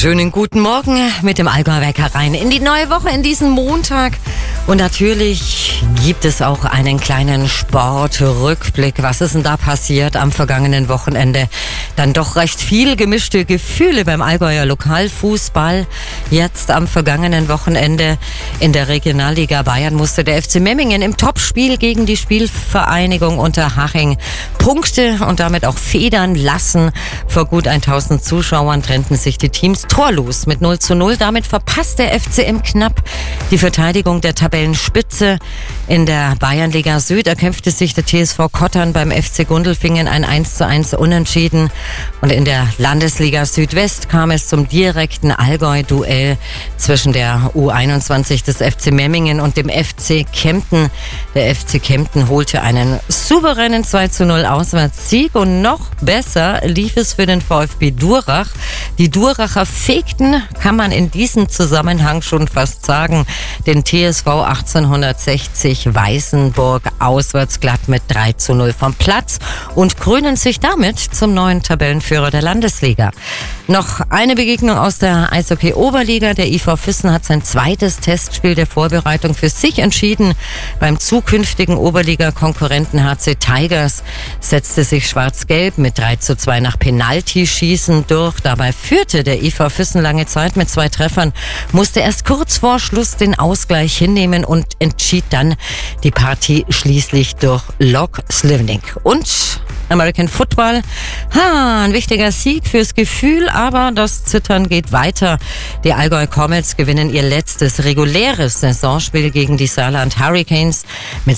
Schönen guten Morgen mit dem Allgäuer Wecker rein in die neue Woche, in diesen Montag. Und natürlich gibt es auch einen kleinen Sportrückblick. Was ist denn da passiert am vergangenen Wochenende? Dann doch recht viel gemischte Gefühle beim Allgäuer Lokalfußball. Jetzt am vergangenen Wochenende in der Regionalliga Bayern musste der FC Memmingen im Topspiel gegen die Spielvereinigung Unterhaching Punkte und damit auch federn lassen. Vor gut 1000 Zuschauern trennten sich die Teams torlos mit 0:0. Damit verpasst der FCM knapp die Verteidigung der Tabellenspitze. In der Bayernliga Süd erkämpfte sich der TSV Kottern beim FC Gundelfingen ein 1:1 Unentschieden. Und in der Landesliga Südwest kam es zum direkten Allgäu-Duell zwischen der U21 des FC Memmingen und dem FC Kempten. Der FC Kempten holte einen souveränen 2:0 Auswärtssieg und noch besser lief es für den VfB Durach. Die Duracher fegten, kann man in diesem Zusammenhang schon fast sagen, den TSV 1860 Weißenburg auswärts glatt mit 3:0 vom Platz und krönen sich damit zum neuen Tabellenführer der Landesliga. Noch eine Begegnung aus der Eishockey-Oberliga. Der IV Füssen hat sein zweites Testspiel der Vorbereitung für sich entschieden. Beim zukünftigen Oberliga-Konkurrenten HC Tigers setzte sich Schwarz-Gelb mit 3:2 nach Penaltyschießen durch. Dabei führte der IV Füssen lange Zeit mit 2 Treffern, musste erst kurz vor Schluss den Ausgleich hinnehmen und entschied dann die Partie schließlich durch Lok Slivnik. Und American Football, ein wichtiger Sieg fürs Gefühl, aber das Zittern geht weiter. Die Allgäu Comets gewinnen ihr letztes reguläres Saisonspiel gegen die Saarland Hurricanes mit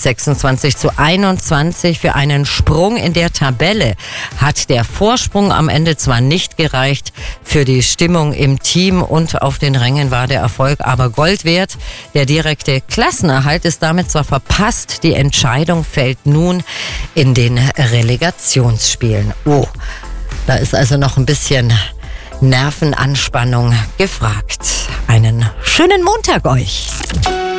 26:21. Für einen Sprung in der Tabelle hat der Vorsprung am Ende zwar nicht gereicht, für die Stimmung im Team und auf den Rängen war der Erfolg aber Gold wert. Der direkte Klassenerhalt ist damit zwar verpasst, die Entscheidung fällt nun in den Relegationsspielen. Da ist also noch ein bisschen Nervenanspannung gefragt. Einen schönen Montag euch!